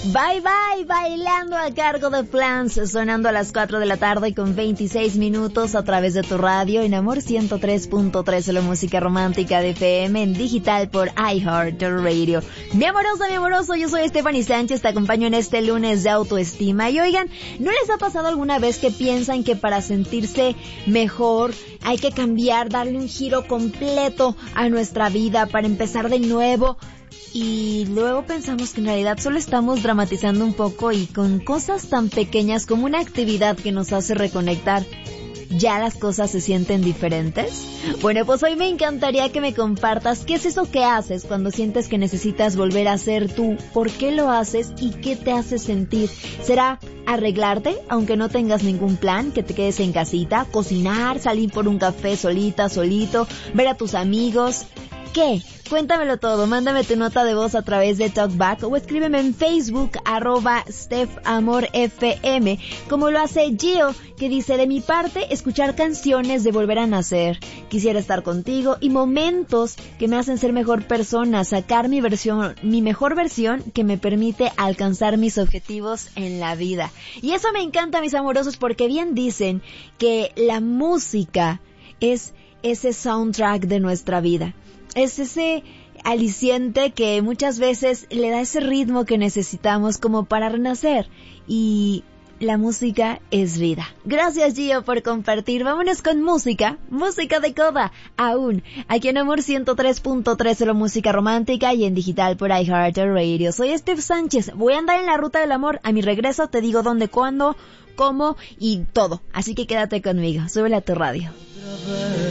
Bye Bye, bailando a cargo de Plans, sonando a las 4 de la tarde con 26 minutos a través de tu radio en Amor 103.3, la música romántica de FM en digital por iHeartRadio. Mi amoroso, yo soy Stephanie Sánchez, te acompaño en este lunes de autoestima. Y oigan, ¿no les ha pasado alguna vez que piensan que para sentirse mejor hay que cambiar, darle un giro completo a nuestra vida para empezar de nuevo? Y luego pensamos que en realidad solo estamos dramatizando un poco y con cosas tan pequeñas como una actividad que nos hace reconectar, ¿ya las cosas se sienten diferentes? Bueno, pues hoy me encantaría que me compartas qué es eso que haces cuando sientes que necesitas volver a ser tú, por qué lo haces y qué te hace sentir. ¿Será arreglarte, aunque no tengas ningún plan, que te quedes en casita, cocinar, salir por un café solita, solito, ver a tus amigos? ¿Qué? Cuéntamelo todo, mándame tu nota de voz a través de TalkBack o escríbeme en Facebook, @StephAmorFM, como lo hace Gio, que dice: de mi parte, escuchar canciones de volver a nacer, quisiera estar contigo y momentos que me hacen ser mejor persona, sacar mi mejor versión que me permite alcanzar mis objetivos en la vida. Y eso me encanta, mis amorosos, porque bien dicen que la música es ese soundtrack de nuestra vida. Es ese aliciente que muchas veces le da ese ritmo que necesitamos como para renacer. Y la música es vida. Gracias, Gio, por compartir. Vámonos con música de coda, aún, aquí en Amor 103.3, la música romántica y en digital por iHeartRadio. Soy Steph Sánchez, voy a andar en la ruta del amor. A mi regreso te digo dónde, cuándo, cómo y todo. Así que quédate conmigo, súbele a tu radio.